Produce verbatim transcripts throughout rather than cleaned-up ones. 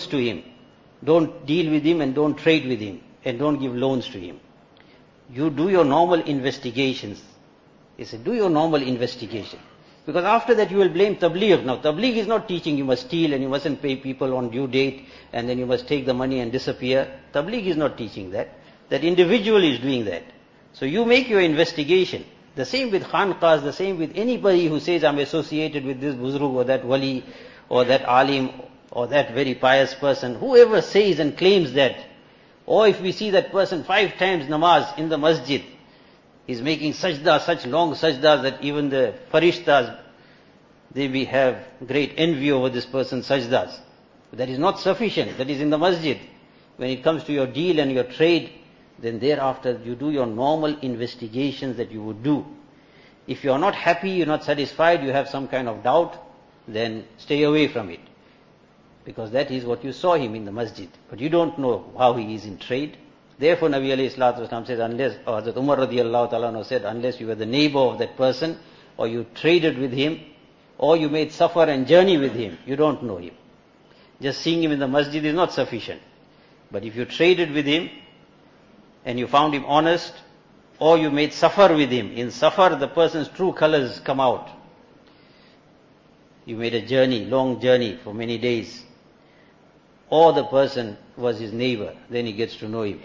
loans to him. Don't deal with him and don't trade with him and don't give loans to him. You do your normal investigations. He said, do your normal investigation. Because after that you will blame Tabligh. Now Tabligh is not teaching you must steal and you mustn't pay people on due date and then you must take the money and disappear. Tabligh is not teaching that. That individual is doing that. So you make your investigation. The same with khanqahs, the same with anybody who says I'm associated with this buzrug or that wali or that alim or that very pious person. Whoever says and claims that, or if we see that person five times namaz in the masjid, he's making sajda, such long sajdas that even the farishtas, they be have great envy over this person's sajdas. But that is not sufficient. That is in the masjid. When it comes to your deal and your trade, then thereafter you do your normal investigations that you would do. If you are not happy, you are not satisfied, you have some kind of doubt, then stay away from it. Because that is what you saw him in the masjid. But you don't know how he is in trade. Therefore, Nabi alayhi salatu wasalam says, unless, or Hazrat Umar radiallahu ta'ala said, unless you were the neighbor of that person, or you traded with him, or you made safar and journey with him, you don't know him. Just seeing him in the masjid is not sufficient. But if you traded with him, and you found him honest, or you made safar with him, in safar the person's true colors come out. You made a journey, long journey for many days. Or the person was his neighbor, then he gets to know him.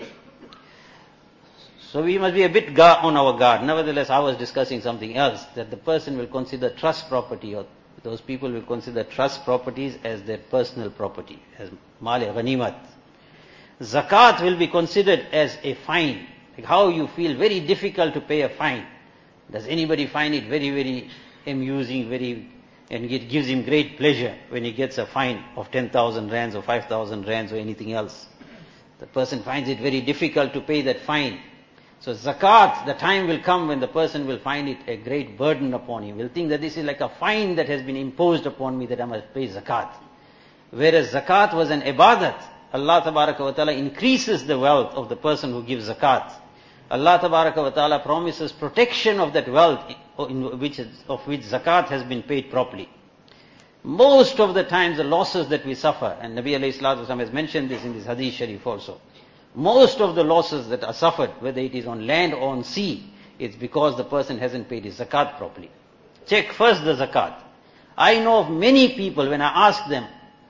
So we must be a bit on our guard. Nevertheless, I was discussing something else, that the person will consider trust property, or those people will consider trust properties as their personal property, as mal-e ghanimat. Zakat will be considered as a fine. Like how you feel very difficult to pay a fine. Does anybody find it very, very amusing, very, and it gives him great pleasure when he gets a fine of ten thousand rands or five thousand rands or anything else? The person finds it very difficult to pay that fine. So zakat, the time will come when the person will find it a great burden upon him. Will think that this is like a fine that has been imposed upon me, that I must pay zakat. Whereas zakat was an ibadat. Allah tabaraka wa ta'ala increases the wealth of the person who gives zakat. Allah tabaraka wa ta'ala promises protection of that wealth in which, of which zakat has been paid properly. Most of the times the losses that we suffer, and Nabi alayhi salatu wasalam has mentioned this in this hadith sharif also, most of the losses that are suffered, whether it is on land or on sea, it's because the person hasn't paid his zakat properly. Check first the zakat. I know of many people, when I ask them,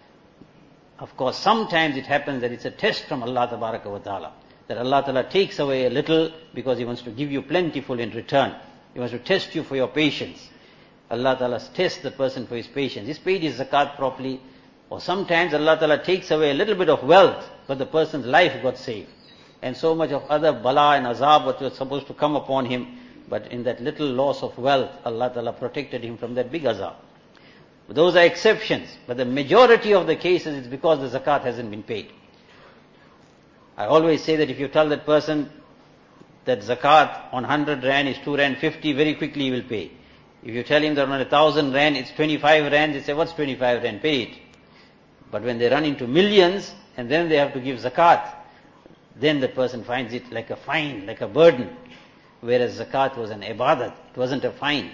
of course, sometimes it happens that it's a test from Allah tabaraka wa ta'ala. That Allah ta'ala takes away a little because He wants to give you plentiful in return. He wants to test you for your patience. Allah ta'ala tests the person for his patience. He's paid his zakat properly. Or sometimes Allah ta'ala takes away a little bit of wealth, but the person's life got saved. And so much of other bala and azab what was supposed to come upon him, but in that little loss of wealth, Allah ta'ala protected him from that big azab. Those are exceptions, but the majority of the cases it's because the zakat hasn't been paid. I always say that if you tell that person that zakat on one hundred rand is two rand fifty, very quickly he will pay. If you tell him that on one thousand rand it's twenty-five rand, they say, what's twenty-five rand? Pay it. But when they run into millions and then they have to give zakat, then the person finds it like a fine, like a burden. Whereas zakat was an ibadat, it wasn't a fine.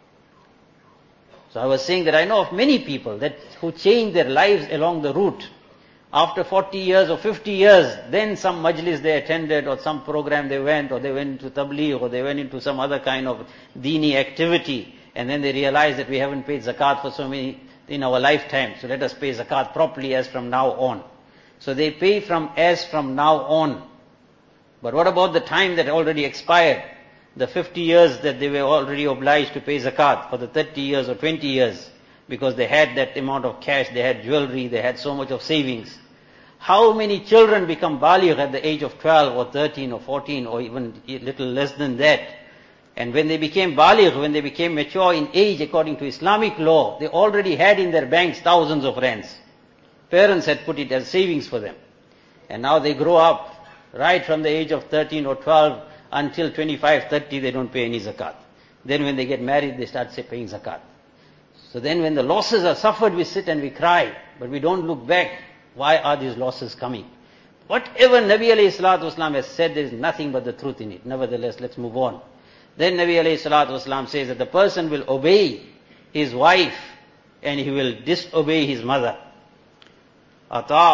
So I was saying that I know of many people that who change their lives along the route. After forty years or fifty years, then some majlis they attended, or some program they went, or they went into tabligh, or they went into some other kind of deeni activity, and then they realized that we haven't paid zakat for so many in our lifetime, so let us pay zakat properly as from now on. So they pay from as from now on. But what about the time that already expired? The fifty years that they were already obliged to pay zakat, for the thirty years or twenty years, because they had that amount of cash, they had jewelry, they had so much of savings. How many children become baligh at the age of twelve or thirteen or fourteen or even a little less than that? And when they became baligh, when they became mature in age according to Islamic law, they already had in their banks thousands of rands. Parents had put it as savings for them. And now they grow up, right from the age of thirteen or twelve, until twenty-five, thirty, they don't pay any zakat. Then when they get married, they start say, paying zakat. So then when the losses are suffered, we sit and we cry, but we don't look back. Why are these losses coming? Whatever Nabi alayhi salatu wasalam has said, there is nothing but the truth in it. Nevertheless, let's move on. Then Nabi alayhi salatu wasalam says that the person will obey his wife and he will disobey his mother. Ata